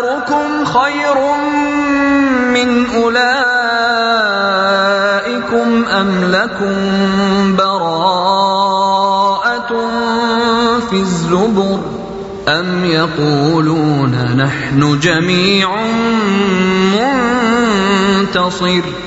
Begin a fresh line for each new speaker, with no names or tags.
أَيُّكُمْ خَيْرٌ مِّنْ أُولَٰئِكُمْ أَمْ لَكُمْ بَرَاءَةٌ فِي الزُّبُرِ أَمْ يَقُولُونَ نَحْنُ جَمِيعٌ مُّنتَصِرٌ